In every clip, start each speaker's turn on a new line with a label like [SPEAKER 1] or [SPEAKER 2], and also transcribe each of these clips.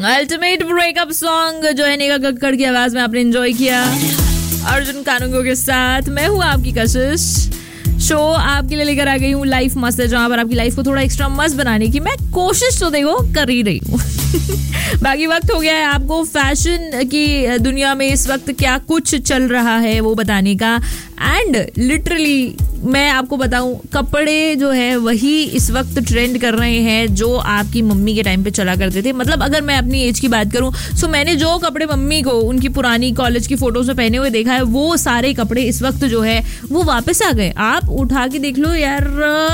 [SPEAKER 1] Ultimate breakup song जो है नेहा कक्कड़ की आवाज में आपने एंजॉय किया अर्जुन कानूंगो के साथ। मैं हूँ आपकी कशिश, शो आपके लिए लेकर आ गई हूँ लाइफ मस्त है, जहाँ पर आपकी लाइफ को थोड़ा एक्स्ट्रा मस्त बनाने की मैं कोशिश तो देखो कर ही रही हूँ। बाकी वक्त हो गया है आपको फैशन की दुनिया में इस वक्त क्या कुछ चल रहा है वो बताने का। एंड लिटरली मैं आपको बताऊं, कपड़े जो है वही इस वक्त ट्रेंड कर रहे हैं जो आपकी मम्मी के टाइम पे चला करते थे। मतलब अगर मैं अपनी एज की बात करूं, सो मैंने जो कपड़े मम्मी को उनकी पुरानी कॉलेज की फोटोज में पहने हुए देखा है, वो सारे कपड़े इस वक्त जो है वो वापस आ गए। आप उठा के देख लो यार,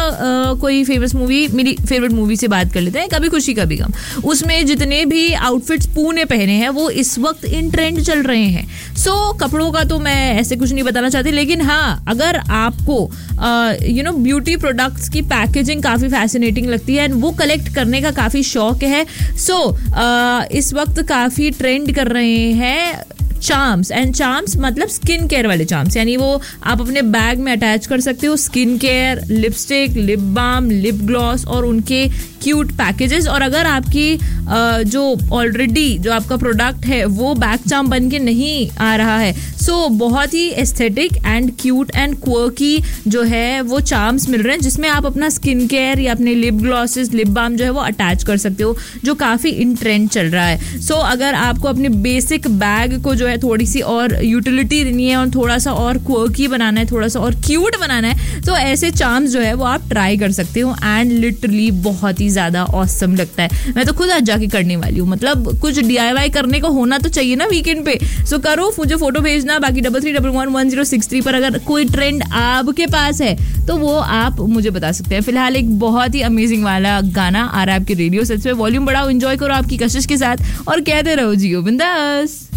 [SPEAKER 1] कोई फेमस मूवी, मेरी फेवरेट मूवी से बात कर लेते हैं, कभी खुशी कभी गम, उसमें जितने भी आउटफिट्स पू ने पहने हैं वो इस वक्त इन ट्रेंड चल रहे हैं। सो कपड़ों का तो मैं ऐसे कुछ नहीं बताना चाहती, लेकिन हाँ, अगर आपको ब्यूटी प्रोडक्ट्स की पैकेजिंग काफी फैसिनेटिंग लगती है, वो कलेक्ट करने का काफी शौक है, सो इस वक्त काफी ट्रेंड कर रहे हैं चार्म्स। एंड चार्म्स मतलब स्किन केयर वाले चार्म्स, यानी वो आप अपने बैग में अटैच कर सकते हो। Skin care, lipstick, lip balm, lip gloss और उनके क्यूट पैकेजेस। और अगर आपकी जो ऑलरेडी जो आपका प्रोडक्ट है वो बैग चार्म बन के नहीं आ रहा है, सो बहुत ही aesthetic and cute and quirky जो है वो चार्म्स मिल रहे हैं, जिसमें आप अपना स्किन केयर या अपने लिप ग्लॉसेस, लिप बाम जो है वो अटैच कर सकते हो, जो काफ़ी इन ट्रेंड चल रहा है। सो अगर आपको अपने बेसिक बैग को जो है थोड़ी सी और यूटिलिटी देनी है और थोड़ा सा और क्वर्की बनाना है, थोड़ा सा और क्यूट बनाना है, तो ऐसे चार्म्स जो है वो आप ट्राई कर सकते हो। एंड लिटरली बहुत ही ज़्यादा ऑसम लगता है। मैं तो खुद आज जाके करने वाली हूँ। मतलब कुछ DIY करने को होना तो चाहिए ना वीकेंड पे। सो करो, मुझे फोटो भेजना। बाकी 33111063 पर अगर कोई ट्रेंड आपके पास है तो वो आप मुझे बता सकते हैं। फिलहाल एक बहुत ही अमेजिंग वाला गाना आ रहा है आपके रेडियो सेट्स पे, वॉल्यूम बढ़ाओ, एंजॉय करो आपकी कशिश के साथ और कहते रहो जियो बिंदास।